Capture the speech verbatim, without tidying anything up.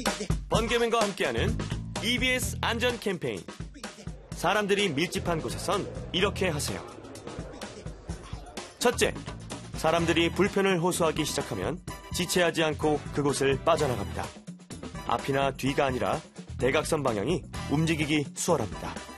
번개맨과 함께하는 이비에스 안전 캠페인. 사람들이 밀집한 곳에선 이렇게 하세요. 첫째, 사람들이 불편을 호소하기 시작하면 지체하지 않고 그곳을 빠져나갑니다. 앞이나 뒤가 아니라 대각선 방향이 움직이기 수월합니다.